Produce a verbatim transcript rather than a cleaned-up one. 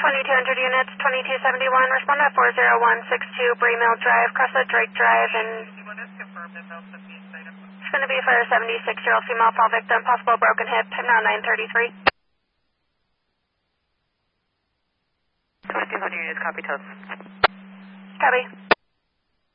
twenty-two hundred units, twenty-two seventy-one, respond at four zero one six two Bray Mill Drive, Cressa Drake Drive, and it's going to be for a seventy-six-year-old female fall victim, possible broken hip, now nine thirty-three. twenty-two hundred units, copy toast. Copy.